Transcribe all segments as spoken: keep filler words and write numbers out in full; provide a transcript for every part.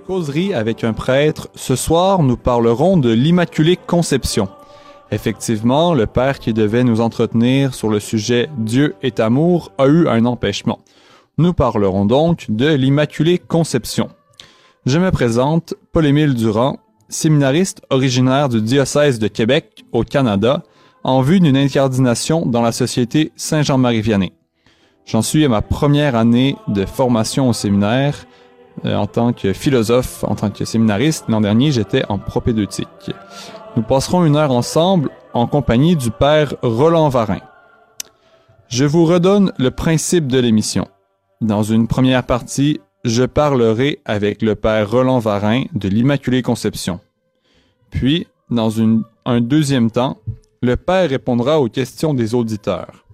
Causerie avec un prêtre. Ce soir, nous parlerons de l'Immaculée Conception. Effectivement, le père qui devait nous entretenir sur le sujet « Dieu est amour » a eu un empêchement. Nous parlerons donc de l'Immaculée Conception. Je me présente, Paul-Émile Durand, séminariste originaire du diocèse de Québec, au Canada, en vue d'une incardination dans la Société Saint-Jean-Marie Vianney. J'en suis à ma première année de formation au séminaire euh, en tant que philosophe, en tant que séminariste. L'an dernier, j'étais en propédeutique. Nous passerons une heure ensemble en compagnie du père Roland Varin. Je vous redonne le principe de l'émission. Dans une première partie, je parlerai avec le père Roland Varin de l'Immaculée Conception. Puis, dans une, un deuxième temps, le père répondra aux questions des auditeurs.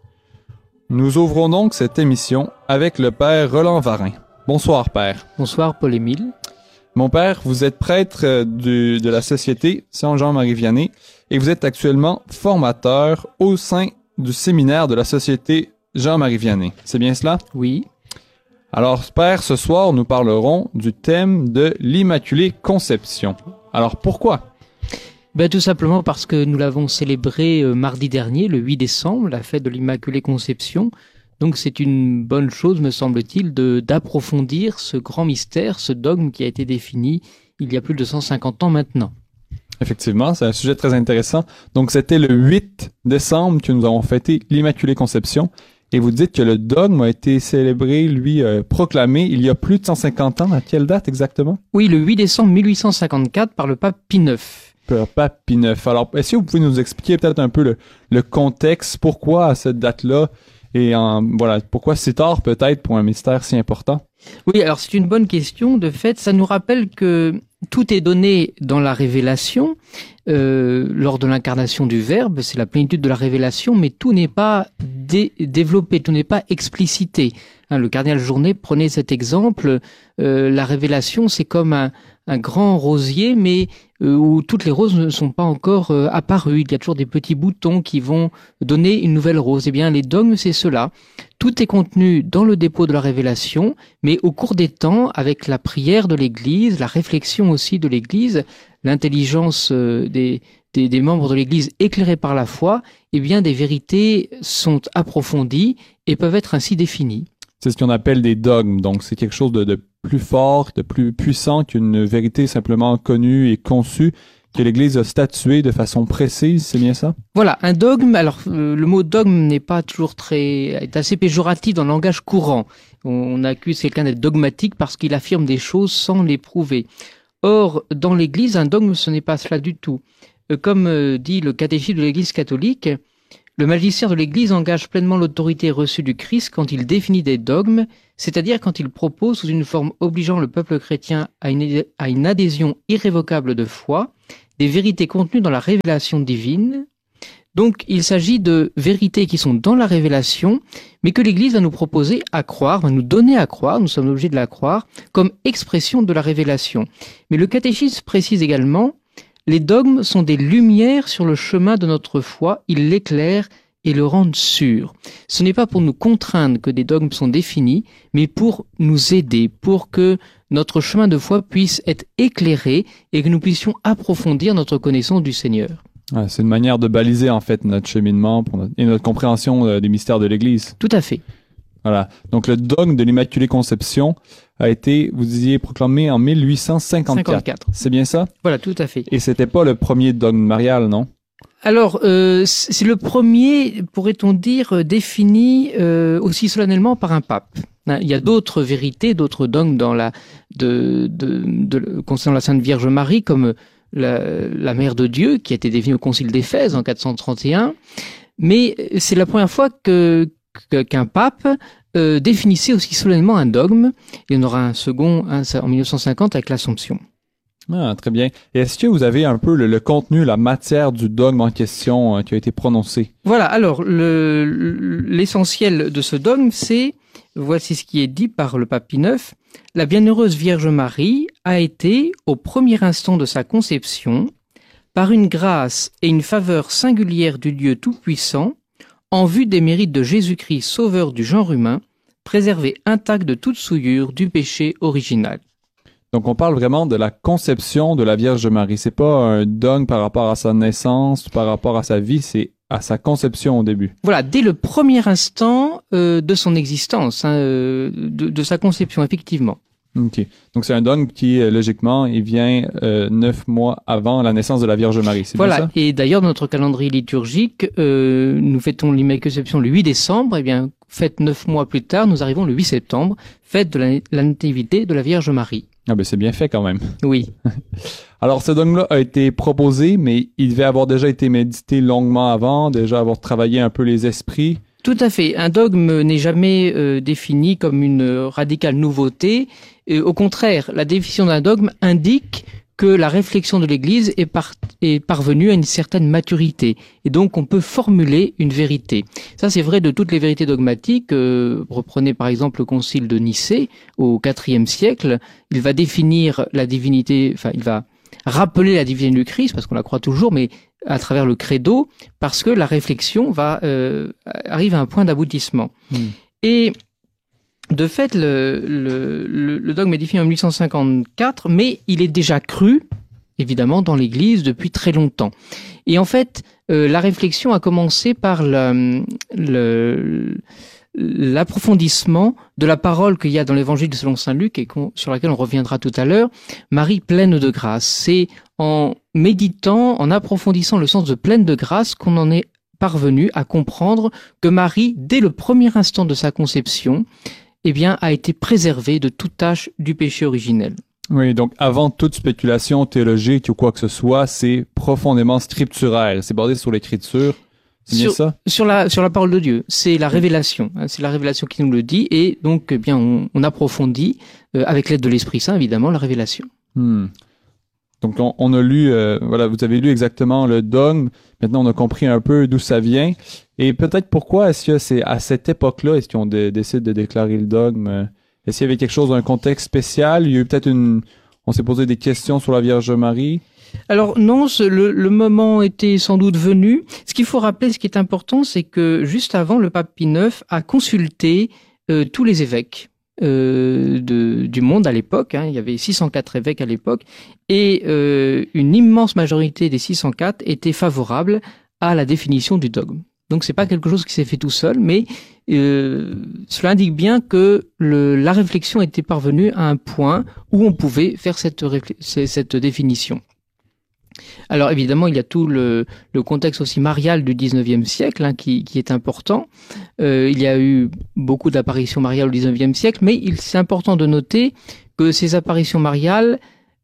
Nous ouvrons donc cette émission avec le père Roland Varin. Bonsoir, père. Bonsoir, Paul-Émile. Mon père, vous êtes prêtre du, de la Société Saint-Jean-Marie Vianney et vous êtes actuellement formateur au sein du séminaire de la Société Jean-Marie Vianney. C'est bien cela? Oui. Alors, père, ce soir, nous parlerons du thème de l'Immaculée Conception. Alors, pourquoi? Ben, tout simplement parce que nous l'avons célébré euh, mardi dernier, le huit décembre, la fête de l'Immaculée Conception. Donc c'est une bonne chose, me semble-t-il, de, d'approfondir ce grand mystère, ce dogme qui a été défini il y a plus de cent cinquante ans maintenant. Effectivement, c'est un sujet très intéressant. Donc c'était le huit décembre que nous avons fêté l'Immaculée Conception. Et vous dites que le dogme a été célébré, lui, euh, proclamé il y a plus de cent cinquante ans. À quelle date exactement? Oui, le huit décembre mille huit cent cinquante-quatre par le pape Pie neuf. Pape Pie neuf. Alors, est-ce que vous pouvez nous expliquer peut-être un peu le, le contexte, pourquoi à cette date-là, et en, voilà, pourquoi si tard peut-être pour un mystère si important? Oui, alors c'est une bonne question. De fait, ça nous rappelle que tout est donné dans la révélation, euh, lors de l'incarnation du Verbe, c'est la plénitude de la révélation, mais tout n'est pas dé- développé, tout n'est pas explicité. Hein, le cardinal Journet prenait cet exemple, euh, la révélation c'est comme un, un grand rosier, mais euh, où toutes les roses ne sont pas encore euh, apparues. Il y a toujours des petits boutons qui vont donner une nouvelle rose. Eh bien, les dogmes, c'est cela. Tout est contenu dans le dépôt de la révélation, mais au cours des temps, avec la prière de l'Église, la réflexion aussi de l'Église, l'intelligence euh, des, des, des membres de l'Église éclairés par la foi, eh bien, des vérités sont approfondies et peuvent être ainsi définies. C'est ce qu'on appelle des dogmes, donc c'est quelque chose de, de plus fort, de plus puissant qu'une vérité simplement connue et conçue, que l'Église a statué de façon précise, c'est bien ça? Voilà, un dogme, alors euh, le mot dogme n'est pas toujours très... est assez péjoratif dans le langage courant. On, on accuse quelqu'un d'être dogmatique parce qu'il affirme des choses sans les prouver. Or, dans l'Église, un dogme, ce n'est pas cela du tout. Euh, comme euh, dit le catéchisme de l'Église catholique, le magistère de l'Église engage pleinement l'autorité reçue du Christ quand il définit des dogmes, c'est-à-dire quand il propose sous une forme obligeant le peuple chrétien à une, à une adhésion irrévocable de foi, des vérités contenues dans la révélation divine. Donc il s'agit de vérités qui sont dans la révélation, mais que l'Église va nous proposer à croire, va nous donner à croire, nous sommes obligés de la croire, comme expression de la révélation. Mais le catéchisme précise également: les dogmes sont des lumières sur le chemin de notre foi, ils l'éclairent et le rendent sûr. Ce n'est pas pour nous contraindre que des dogmes sont définis, mais pour nous aider, pour que notre chemin de foi puisse être éclairé et que nous puissions approfondir notre connaissance du Seigneur. Ouais, c'est une manière de baliser en fait notre cheminement pour notre, et notre compréhension euh, des mystères de l'Église. Tout à fait. Voilà. Donc le dogme de l'Immaculée Conception a été, vous disiez, proclamé en mille huit cent cinquante-quatre. cinquante-quatre. C'est bien ça? Voilà, tout à fait. Et c'était pas le premier dogme marial, non? Alors, euh, c'est le premier, pourrait-on dire, défini euh, aussi solennellement par un pape. Il y a d'autres vérités, d'autres dogmes dans la, de, de, de, concernant la Sainte Vierge Marie, comme la, la Mère de Dieu, qui a été définie au Concile d'Éphèse en quatre cent trente et un. Mais c'est la première fois que, que qu'un pape euh, définissait aussi solennellement un dogme. Il y en aura un second un, en mille neuf cent cinquante avec l'Assomption. Ah, très bien. Et est-ce que vous avez un peu le, le contenu, la matière du dogme en question euh, qui a été prononcé? Voilà, alors le, l'essentiel de ce dogme, c'est, voici ce qui est dit par le pape Pie neuf: la bienheureuse Vierge Marie a été, au premier instant de sa conception, par une grâce et une faveur singulière du Dieu Tout-Puissant, en vue des mérites de Jésus-Christ, sauveur du genre humain, préservée intacte de toute souillure du péché original. Donc, on parle vraiment de la conception de la Vierge Marie. C'est pas un dogme par rapport à sa naissance, par rapport à sa vie, c'est à sa conception au début. Voilà, dès le premier instant euh, de son existence, hein, euh, de, de sa conception, effectivement. OK. Donc, c'est un dogme qui, euh, logiquement, il vient euh, neuf mois avant la naissance de la Vierge Marie. C'est voilà. bien ça? Et d'ailleurs, dans notre calendrier liturgique, euh, nous fêtons l'Immaculée Conception le huit décembre. Eh bien, fête neuf mois plus tard, nous arrivons le huit septembre, fête de la, la nativité de la Vierge Marie. Ah ben c'est bien fait quand même. Oui. Alors ce dogme-là a été proposé, mais il devait avoir déjà été médité longuement avant, déjà avoir travaillé un peu les esprits. Tout à fait. Un dogme n'est jamais euh, défini comme une radicale nouveauté. Euh, au contraire, la définition d'un dogme indique que la réflexion de l'Église est, par- est parvenue à une certaine maturité. Et donc, on peut formuler une vérité. Ça, c'est vrai de toutes les vérités dogmatiques. Euh, reprenez par exemple le Concile de Nicée au quatrième siècle. Il va définir la divinité, enfin, il va rappeler la divinité du Christ, parce qu'on la croit toujours, mais à travers le credo, parce que la réflexion va euh, arrive à un point d'aboutissement. Mmh. Et de fait, le, le, le, le dogme est défini en mille huit cent cinquante-quatre, mais il est déjà cru, évidemment, dans l'Église depuis très longtemps. Et en fait, euh, la réflexion a commencé par le, le, l'approfondissement de la parole qu'il y a dans l'Évangile selon saint Luc, et sur laquelle on reviendra tout à l'heure, Marie pleine de grâce. C'est en méditant, en approfondissant le sens de pleine de grâce qu'on en est parvenu à comprendre que Marie, dès le premier instant de sa conception, eh bien, a été préservée de toute tâche du péché originel. Oui, donc avant toute spéculation théologique ou quoi que ce soit, c'est profondément scripturaire. C'est basé sur l'écriture. C'est bien sur, ça? Sur la, sur la parole de Dieu. C'est la révélation. Hein, c'est la révélation qui nous le dit. Et donc, eh bien, on, on approfondit, euh, avec l'aide de l'Esprit Saint, évidemment, la révélation. Hmm. Donc, on, on a lu, euh, voilà, vous avez lu exactement le dogme. Maintenant, on a compris un peu d'où ça vient. Et peut-être pourquoi est-ce que c'est à cette époque-là, est-ce qu'on dé- décide de déclarer le dogme? Est-ce qu'il y avait quelque chose, un contexte spécial? Il y a eu peut-être une... On s'est posé des questions sur la Vierge Marie? Alors non, le, le moment était sans doute venu. Ce qu'il faut rappeler, ce qui est important, c'est que juste avant, le pape Pie neuf a consulté euh, tous les évêques euh, de, du monde à l'époque. Hein. Il y avait six cent quatre évêques à l'époque. Et euh, une immense majorité des six cent quatre étaient favorables à la définition du dogme. Donc c'est pas quelque chose qui s'est fait tout seul, mais euh, cela indique bien que le, la réflexion était parvenue à un point où on pouvait faire cette, réfl- cette définition. Alors évidemment, il y a tout le, le contexte aussi marial du dix-neuvième siècle hein, qui, qui est important. Euh, il y a eu beaucoup d'apparitions mariales au dix-neuvième siècle, mais il, c'est important de noter que ces apparitions mariales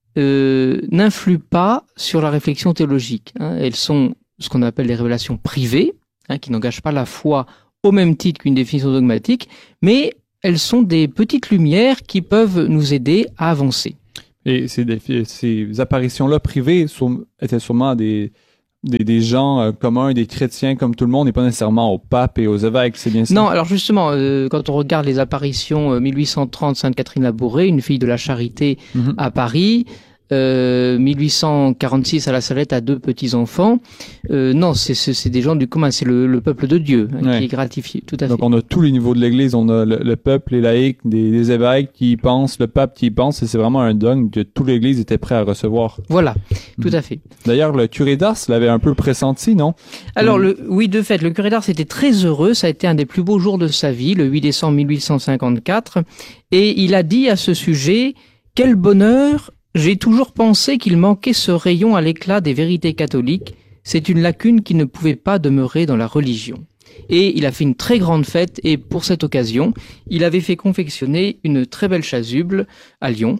euh, n'influent pas sur la réflexion théologique. Hein. Elles sont ce qu'on appelle les révélations privées, hein, qui n'engagent pas la foi au même titre qu'une définition dogmatique, mais elles sont des petites lumières qui peuvent nous aider à avancer. Et ces, ces apparitions-là privées sont, étaient sûrement des, des, des gens euh, communs, des chrétiens comme tout le monde, et pas nécessairement au pape et aux évêques, c'est bien ça? Non, alors justement, euh, quand on regarde les apparitions euh, mille huit cent trente, Sainte Catherine Labouré, une fille de la Charité mm-hmm. à Paris, euh, mille huit cent quarante-six à la Salette à deux petits-enfants, euh, non, c'est, c'est, c'est des gens du commun, c'est le, le peuple de Dieu hein, ouais. qui est gratifié, tout à Donc fait. on a tous les niveaux de l'Église, on a le, le peuple, les laïcs, des, des évêques qui y pensent, le pape qui y pense, et c'est vraiment un dogme que toute l'Église était prête à recevoir. Voilà, tout mmh. à fait. D'ailleurs, le curé d'Ars l'avait un peu pressenti, non? Alors, le, oui, de fait, le curé d'Ars était très heureux, ça a été un des plus beaux jours de sa vie, le huit décembre mille huit cent cinquante-quatre, et il a dit à ce sujet « Quel bonheur ! J'ai toujours pensé qu'il manquait ce rayon à l'éclat des vérités catholiques. C'est une lacune qui ne pouvait pas demeurer dans la religion. » Et il a fait une très grande fête, et pour cette occasion, il avait fait confectionner une très belle chasuble à Lyon,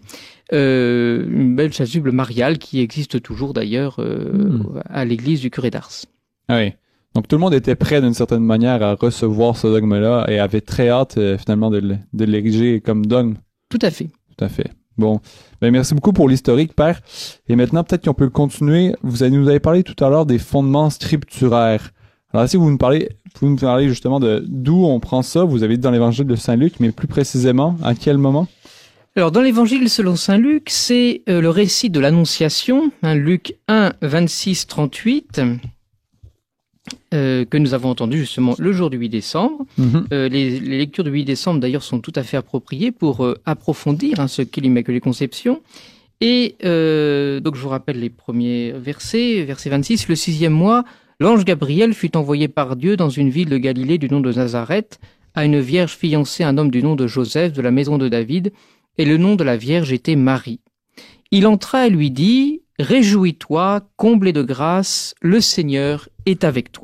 euh, une belle chasuble mariale qui existe toujours d'ailleurs euh, mmh. à l'église du curé d'Ars. Ah oui. Donc tout le monde était prêt d'une certaine manière à recevoir ce dogme-là et avait très hâte euh, finalement de, de l'ériger comme dogme. Tout à fait. Tout à fait. Bon, ben merci beaucoup pour l'historique, Père. Et maintenant, peut-être qu'on peut continuer. Vous avez, nous avez parlé tout à l'heure des fondements scripturaires. Alors, si vous nous parlez, vous nous parlez justement de d'où on prend ça. Vous avez dit dans l'Évangile de Saint Luc, mais plus précisément, à quel moment? Alors, dans l'Évangile selon Saint Luc, c'est euh, le récit de l'Annonciation, hein, Luc un, vingt-six, trente-huit. euh, que nous avons entendu justement le jour du huit décembre. Mm-hmm. Euh, les, les lectures du huit décembre d'ailleurs sont tout à fait appropriées pour euh, approfondir hein, ce qu'est l'Immaculée Conception. Et euh, donc je vous rappelle les premiers versets. Verset vingt-six, le sixième mois, l'ange Gabriel fut envoyé par Dieu dans une ville de Galilée du nom de Nazareth à une vierge fiancée à un homme du nom de Joseph de la maison de David, et le nom de la vierge était Marie. Il entra et lui dit, « Réjouis-toi, comblé de grâce, le Seigneur est avec toi. »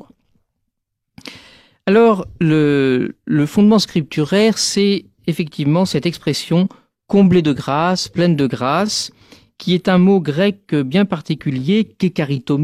Alors, le, le fondement scripturaire, c'est effectivement cette expression « comblé de grâce, pleine de grâce », qui est un mot grec bien particulier, « kékaritomene »,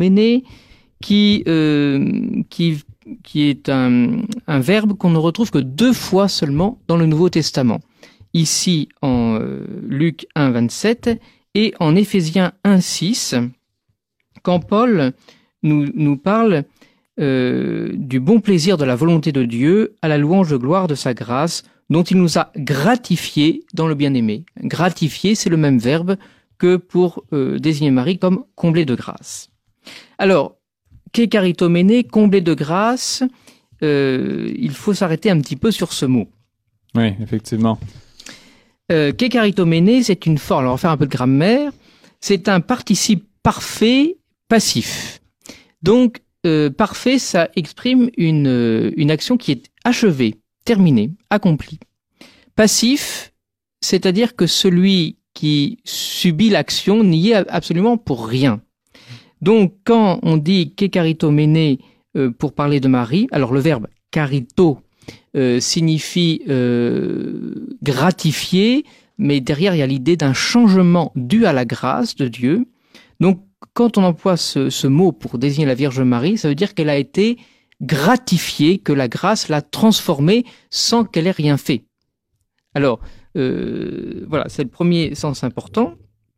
qui, euh, qui, qui est un, un verbe qu'on ne retrouve que deux fois seulement dans le Nouveau Testament. Ici, en euh, Luc un, vingt-sept, et en Éphésiens un, six, quand Paul nous, nous parle euh, du bon plaisir de la volonté de Dieu à la louange de gloire de sa grâce, dont il nous a gratifié dans le bien-aimé. Gratifié, c'est le même verbe que pour euh, désigner Marie comme comblée de grâce. Alors, kékaritomene, comblée de grâce, euh, il faut s'arrêter un petit peu sur ce mot. Oui, effectivement. Euh, kékaritomene, c'est une forme, alors on va faire un peu de grammaire, c'est un participe parfait passif. Donc, euh, parfait, ça exprime une, une action qui est achevée, terminée, accomplie. Passif, c'est-à-dire que celui qui subit l'action n'y est absolument pour rien. Donc, quand on dit kékaritomene euh, pour parler de Marie, alors le verbe karito euh, signifie euh, gratifier, mais derrière il y a l'idée d'un changement dû à la grâce de Dieu. Donc, quand on emploie ce, ce mot pour désigner la Vierge Marie, ça veut dire qu'elle a été gratifiée, que la grâce l'a transformée sans qu'elle ait rien fait. Alors, euh, voilà, c'est le premier sens important.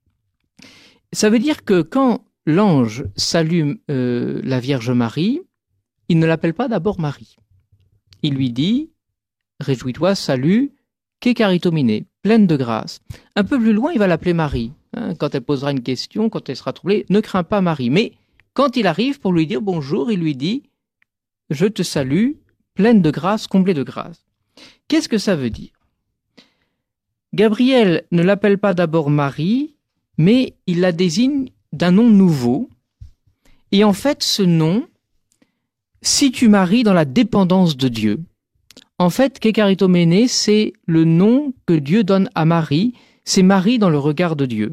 Ça veut dire que quand l'ange salue euh, la Vierge Marie, il ne l'appelle pas d'abord Marie. Il lui dit « Réjouis-toi, salut, kékaritomene, pleine de grâce ». Un peu plus loin, il va l'appeler Marie. Hein, quand elle posera une question, quand elle sera troublée, ne crains pas Marie. Mais quand il arrive pour lui dire bonjour, il lui dit « Je te salue, pleine de grâce, comblée de grâce ». Qu'est-ce que ça veut dire? Gabriel ne l'appelle pas d'abord Marie, mais il la désigne d'un nom nouveau. Et en fait, ce nom situe Marie dans la dépendance de Dieu. En fait, kékaritomene, c'est le nom que Dieu donne à Marie. C'est Marie dans le regard de Dieu.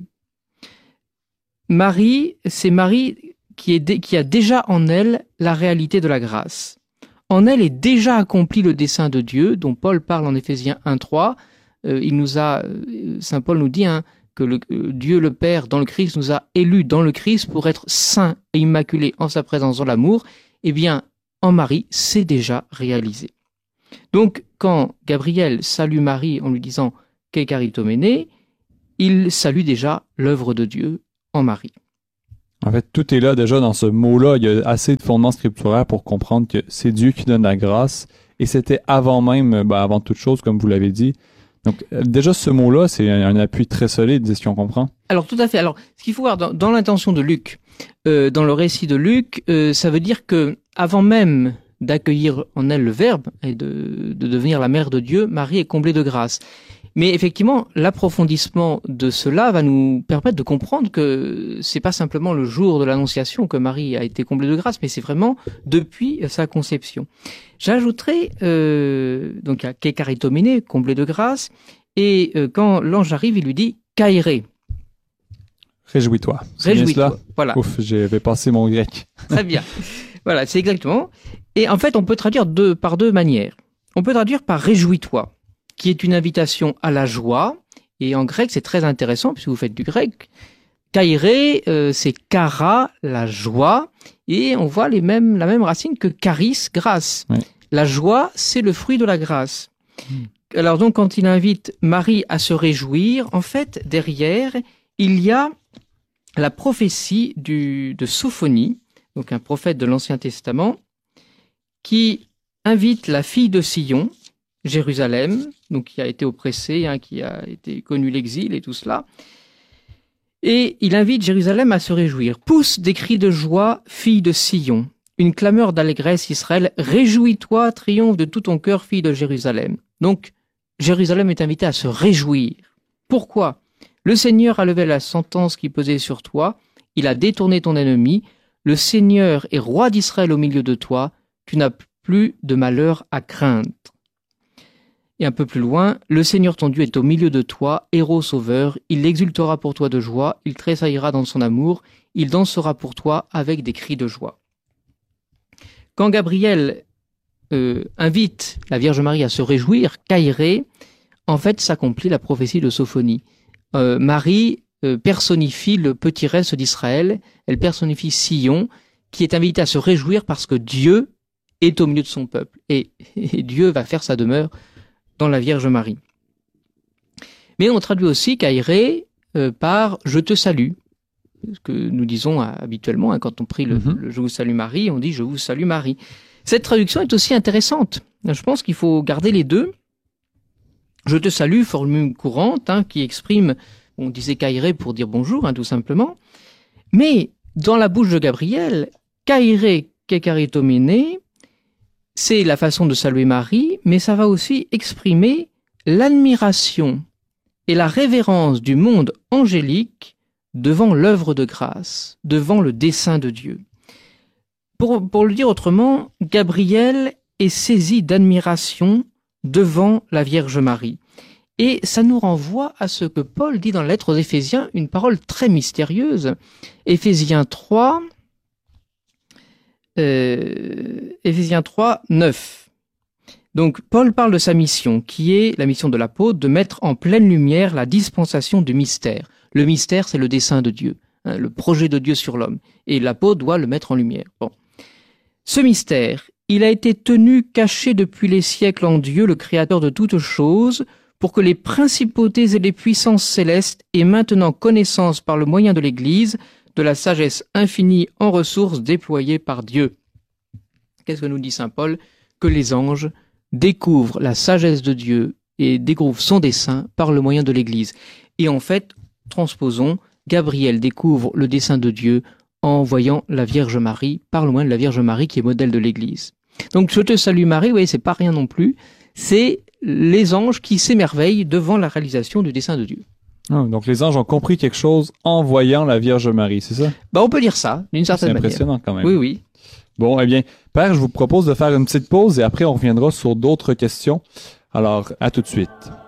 Marie, c'est Marie qui, est, qui a déjà en elle la réalité de la grâce. En elle est déjà accompli le dessein de Dieu, dont Paul parle en Éphésiens un, trois. Euh, il nous a, Saint Paul nous dit hein, que le, euh, Dieu le Père dans le Christ nous a élus dans le Christ pour être saints et immaculés en sa présence dans l'amour. Eh bien, en Marie, c'est déjà réalisé. Donc, quand Gabriel salue Marie en lui disant « kékaritomene », il salue déjà l'œuvre de Dieu en Marie. En fait, tout est là déjà dans ce mot-là. Il y a assez de fondements scripturaires pour comprendre que c'est Dieu qui donne la grâce. Et c'était avant même, ben, avant toute chose, comme vous l'avez dit. Donc, déjà, ce mot-là, c'est un, un appui très solide, si on comprend. Alors, tout à fait. Alors, ce qu'il faut voir dans, dans l'intention de Luc, euh, dans le récit de Luc, euh, ça veut dire que avant même d'accueillir en elle le Verbe et de, de devenir la mère de Dieu, Marie est comblée de grâce. Mais effectivement, l'approfondissement de cela va nous permettre de comprendre que c'est pas simplement le jour de l'Annonciation que Marie a été comblée de grâce, mais c'est vraiment depuis sa conception. J'ajouterai euh, donc à kékaritomene, comblée de grâce, et euh, quand l'ange arrive, il lui dit kairé. Réjouis-toi. Réjouis-toi. Voilà. Ouf, j'avais passé mon grec. Très bien. Voilà, c'est exactement. Et en fait, on peut traduire deux, par deux manières. On peut traduire par réjouis-toi, qui est une invitation à la joie. Et en grec, c'est très intéressant, puisque vous faites du grec. Kairé, euh, c'est kara, la joie. Et on voit les mêmes, la même racine que charis, grâce. Oui. La joie, c'est le fruit de la grâce. Mmh. Alors donc, quand il invite Marie à se réjouir, en fait, derrière, il y a la prophétie du, de Sophonie, donc un prophète de l'Ancien Testament, qui invite la fille de Sion, Jérusalem, donc qui a été oppressée, hein, qui a été connu l'exil et tout cela. Et il invite Jérusalem à se réjouir. Pousse des cris de joie, fille de Sion. une clameur d'allégresse, Israël, réjouis-toi, triomphe de tout ton cœur, fille de Jérusalem. Donc, Jérusalem est invitée à se réjouir. Pourquoi? Le Seigneur a levé la sentence qui pesait sur toi, il a détourné ton ennemi, le Seigneur est roi d'Israël au milieu de toi, tu n'as plus de malheur à craindre. Et un peu plus loin, le Seigneur ton Dieu est au milieu de toi, héros sauveur, il exultera pour toi de joie, il tressaillira dans son amour, il dansera pour toi avec des cris de joie. Quand Gabriel euh, invite la Vierge Marie à se réjouir, Kairé, en fait, s'accomplit la prophétie de Sophonie. Euh, Marie euh, personnifie le petit reste d'Israël, elle personnifie Sion, qui est invité à se réjouir parce que Dieu est au milieu de son peuple. Et, et Dieu va faire sa demeure dans la Vierge Marie. Mais on traduit aussi Kairé euh, par « je te salue », ce que nous disons habituellement hein, quand on prie le, mm-hmm. le « je vous salue Marie », on dit « je vous salue Marie ». Cette traduction est aussi intéressante. Je pense qu'il faut garder les deux. « Je te salue », formule courante, hein, qui exprime, on disait Kairé pour dire bonjour, hein, tout simplement. Mais dans la bouche de Gabriel, Kairé kekaritomene, c'est la façon de saluer Marie, mais ça va aussi exprimer l'admiration et la révérence du monde angélique devant l'œuvre de grâce, devant le dessein de Dieu. Pour, pour le dire autrement, Gabriel est saisi d'admiration devant la Vierge Marie. Et ça nous renvoie à ce que Paul dit dans la lettre aux Éphésiens, une parole très mystérieuse. Éphésiens trois, euh, Éphésiens trois, neuf. Donc Paul parle de sa mission, qui est la mission de l'apôtre, de mettre en pleine lumière la dispensation du mystère. Le mystère, c'est le dessein de Dieu, hein, le projet de Dieu sur l'homme. Et l'apôtre doit le mettre en lumière. Bon. Ce mystère, il a été tenu caché depuis les siècles en Dieu, le Créateur de toutes choses, pour que les principautés et les puissances célestes aient maintenant connaissance par le moyen de l'Église de la sagesse infinie en ressources déployée par Dieu. Qu'est-ce que nous dit saint Paul? Que les anges découvrent la sagesse de Dieu et découvrent son dessein par le moyen de l'Église. Et en fait, transposons, Gabriel découvre le dessein de Dieu en voyant la Vierge Marie, par le moyen de la Vierge Marie qui est modèle de l'Église. Donc, je te salue Marie, oui, c'est pas rien non plus, c'est les anges qui s'émerveillent devant la réalisation du dessein de Dieu. Ah, donc, les anges ont compris quelque chose en voyant la Vierge Marie, c'est ça? Ben, on peut dire ça, d'une certaine manière. C'est impressionnant quand même. Oui, oui. Bon, eh bien, Père, je vous propose de faire une petite pause et après, on reviendra sur d'autres questions. Alors, à tout de suite.